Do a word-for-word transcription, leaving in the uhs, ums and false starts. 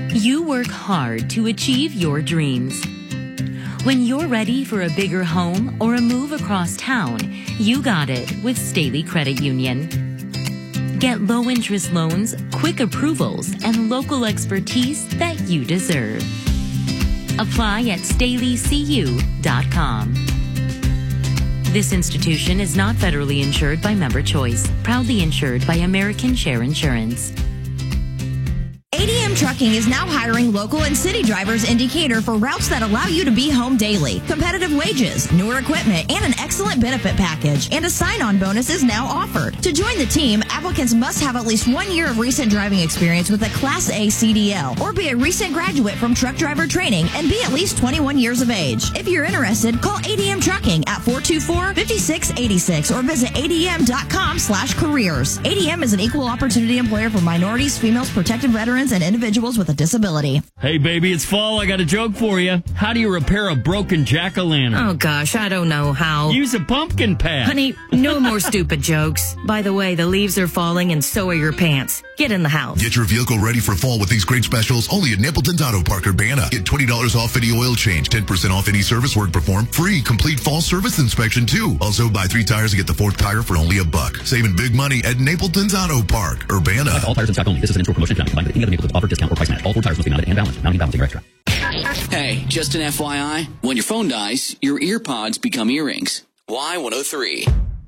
You work hard to achieve your dreams. When you're ready for a bigger home or a move across town, you got it with Staley Credit Union. Get low-interest loans, quick approvals, and local expertise that you deserve. Apply at staley c u dot com. This institution is not federally insured by Member Choice, proudly insured by American Share Insurance. A D M Trucking is now hiring local and city drivers in Decatur for routes that allow you to be home daily. Competitive wages, newer equipment, and an excellent benefit package. And a sign-on bonus is now offered. To join the team, applicants must have at least one year of recent driving experience with a Class A C D L or be a recent graduate from truck driver training and be at least twenty-one years of age. If you're interested, call A D M Trucking at four two four, five six eight six or visit A D M dot com slash careers. A D M is an equal opportunity employer for minorities, females, protected veterans, and individuals with a disability. Hey, baby, it's fall. I got a joke for you. How do you repair a broken jack-o'-lantern? Oh, gosh, I don't know how. Use a pumpkin patch. Honey, no more stupid jokes. By the way, the leaves are falling and so are your pants. Get in the house. Get your vehicle ready for fall with these great specials only at Napleton's Auto Park Urbana. Get twenty dollars off any oil change, ten percent off any service work performed, free complete fall service inspection too. Also, buy three tires and get the fourth tire for only a buck. Saving big money at Napleton's Auto Park Urbana. Like all tires in stock only. This is an in-store promotion cannot be combined with any other Napleton's offer, discount, or price match. All four tires must be mounted and balanced. Mounting balancing are extra. Hey, just an F Y I. When your phone dies, your ear pods become earrings. Y one oh three.